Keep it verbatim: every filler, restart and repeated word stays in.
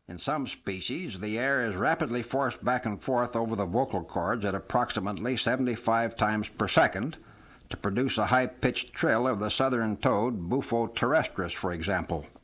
In some species, the air is rapidly forced back and forth over the vocal cords at approximately seventy-five times per second to produce a high-pitched trill of the southern toad, Bufo terrestris, for example.